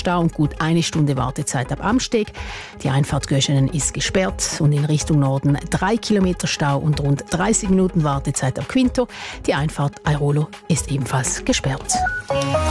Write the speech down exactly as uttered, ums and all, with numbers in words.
Stau und gut eine Stunde Wartezeit ab Amsteg. Die Einfahrt Göschenen ist gesperrt und in Richtung Norden drei Kilometer Stau und rund dreißig Minuten Wartezeit ab Quinto. Die Einfahrt Airolo ist ebenfalls gesperrt.